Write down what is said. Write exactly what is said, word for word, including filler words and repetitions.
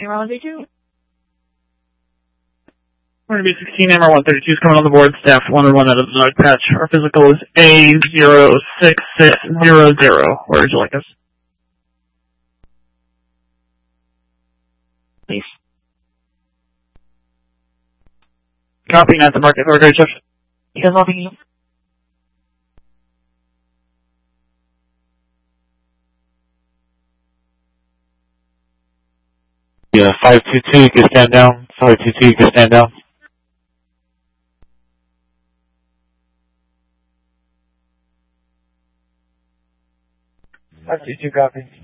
Camera one thirty-two. We're going to be sixteen, M R one thirty-two is coming on the board. Staff one oh one out of the dog patch. Our physical is A zero six six zero zero. Where would you like us? Please. Copying at the market. Order, Jeff. You guys all thinking? Yeah, five two two, you can stand down. five two two, you can stand down. five two two, copy.